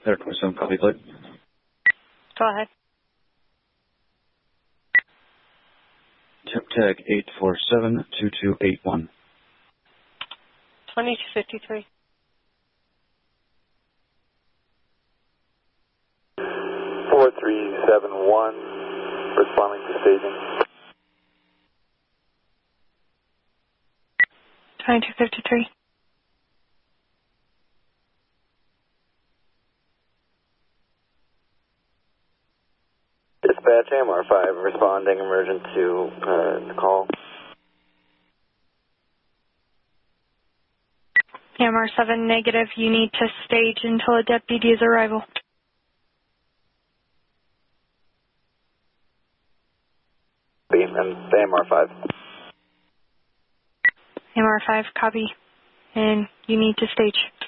Air 27, copy flight. Go ahead. Tag 847-2281. 2253. 4371, responding to staging. 2253. Dispatch AMR5, responding emergent to the call. AMR7 negative, you need to stage until a deputy's arrival. And AMR5. AMR5, copy. And you need to stage.